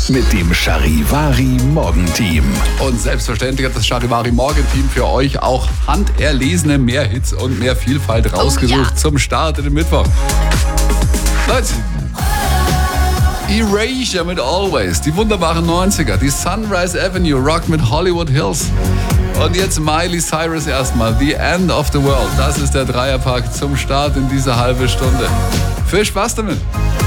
mit dem Charivari Morgenteam. Und selbstverständlich hat das Charivari Morgenteam für euch auch handerlesene mehr Hits und mehr Vielfalt rausgesucht zum Start in den Mittwoch. Leute, Erasure mit Always, die wunderbaren 90er, die Sunrise Avenue Rock mit Hollywood Hills. Und jetzt Miley Cyrus erstmal, The End of the World. Das ist der Dreierpack zum Start in diese halbe Stunde. Viel Spaß damit!